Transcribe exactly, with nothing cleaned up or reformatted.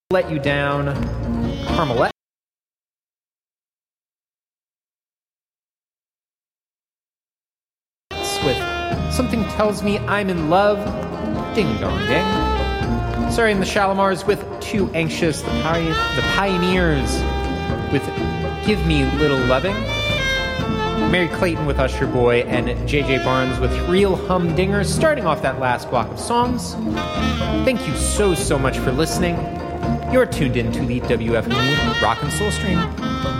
Let You Down, Carmelette. With Something Tells Me I'm in Love, Ding Dong Ding. Starring the Shalimars with Too Anxious, the, Pi- the Pioneers with Give Me Little Loving, Mary Clayton with Usher Boy, and J J Barnes with Real Humdingers, starting off that last block of songs. Thank you so, so much for listening. You're tuned in to the W F M U Rock and Soul Stream.